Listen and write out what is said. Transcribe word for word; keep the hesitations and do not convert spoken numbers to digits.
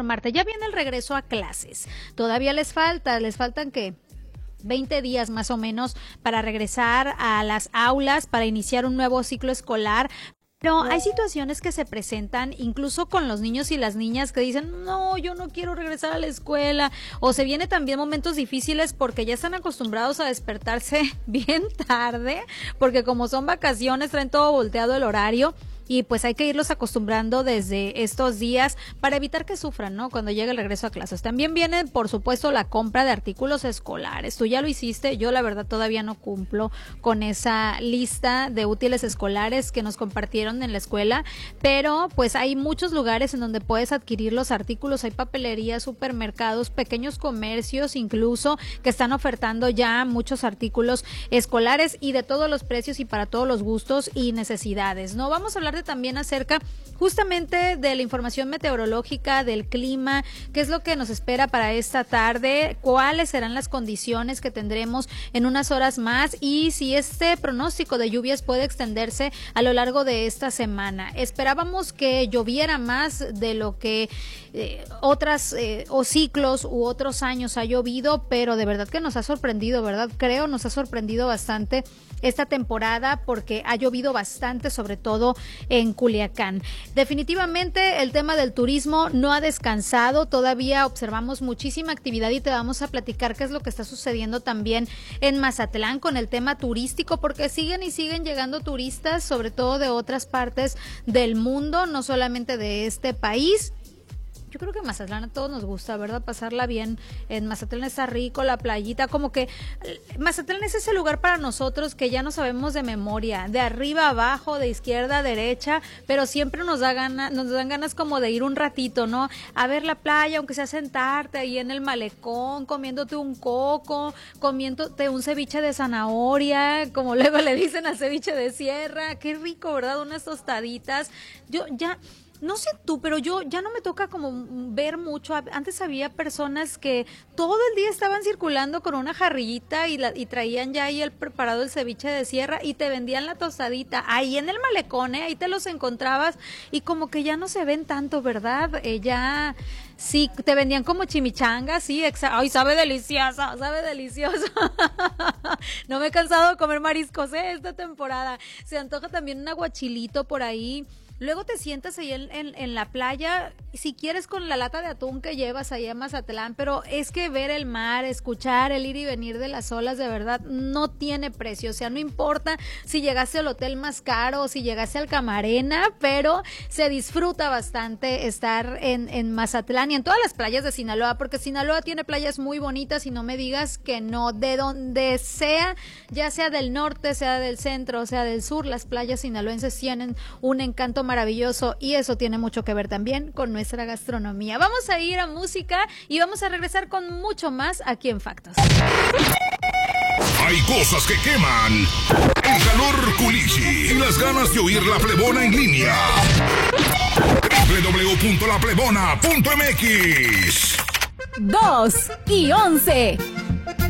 informarte. Ya viene el regreso a clases. Todavía les falta, les faltan ¿qué? veinte días más o menos para regresar a las aulas, para iniciar un nuevo ciclo escolar. Pero hay situaciones que se presentan incluso con los niños y las niñas que dicen, no, yo no quiero regresar a la escuela, o se vienen también momentos difíciles porque ya están acostumbrados a despertarse bien tarde, porque como son vacaciones traen todo volteado el horario. Y pues hay que irlos acostumbrando desde estos días para evitar que sufran, ¿no? Cuando llegue el regreso a clases. También viene, por supuesto, la compra de artículos escolares. Tú ya lo hiciste, yo la verdad todavía no cumplo con esa lista de útiles escolares que nos compartieron en la escuela, pero pues hay muchos lugares en donde puedes adquirir los artículos. Hay papelerías, supermercados, pequeños comercios incluso que están ofertando ya muchos artículos escolares y de todos los precios y para todos los gustos y necesidades, ¿no? Vamos a hablar de también acerca justamente de la información meteorológica, del clima, qué es lo que nos espera para esta tarde, cuáles serán las condiciones que tendremos en unas horas más y si este pronóstico de lluvias puede extenderse a lo largo de esta semana. Esperábamos que lloviera más de lo que eh, otras eh, o ciclos u otros años ha llovido, pero de verdad que nos ha sorprendido, ¿verdad? Creo nos ha sorprendido bastante esta temporada porque ha llovido bastante, sobre todo en Culiacán. Definitivamente el tema del turismo no ha descansado, todavía observamos muchísima actividad y te vamos a platicar qué es lo que está sucediendo también en Mazatlán con el tema turístico, porque siguen y siguen llegando turistas, sobre todo de otras partes del mundo, no solamente de este país. Yo creo que Mazatlán a todos nos gusta, ¿verdad? Pasarla bien. En Mazatlán está rico, la playita, como que Mazatlán es ese lugar para nosotros que ya no sabemos de memoria, de arriba a abajo, de izquierda a derecha, pero siempre nos da ganas, nos dan ganas como de ir un ratito, ¿no? A ver la playa, aunque sea sentarte ahí en el malecón, comiéndote un coco, comiéndote un ceviche de zanahoria, como luego le dicen al ceviche de sierra. Qué rico, ¿verdad? Unas tostaditas. Yo ya... No sé tú, pero yo ya no me toca como ver mucho. Antes había personas que todo el día estaban circulando con una jarrillita y, la, y traían ya ahí el preparado el ceviche de sierra y te vendían la tostadita ahí en el malecón, ¿eh? Ahí te los encontrabas y como que ya no se ven tanto, ¿verdad? Eh, ya... Sí, te vendían como chimichangas, sí, exa- ay, sabe deliciosa, sabe delicioso. No me he cansado de comer mariscos, ¿eh? Esta temporada. Se antoja también un aguachilito por ahí. Luego te sientas ahí en, en, en la playa, si quieres con la lata de atún que llevas ahí a Mazatlán, pero es que ver el mar, escuchar el ir y venir de las olas, de verdad, no tiene precio. O sea, no importa si llegaste al hotel más caro o si llegaste al Camarena, pero se disfruta bastante estar en, en Mazatlán y en todas las playas de Sinaloa, porque Sinaloa tiene playas muy bonitas y no me digas que no, de donde sea, ya sea del norte, sea del centro, sea del sur, las playas sinaloenses tienen un encanto maravilloso y eso tiene mucho que ver también con nuestra gastronomía. Vamos a ir a música y vamos a regresar con mucho más aquí en Factos. Hay cosas que queman. El calor culichi y las ganas de oír La Plebona en línea. doble u doble u doble u punto la plebona punto m x dos y once.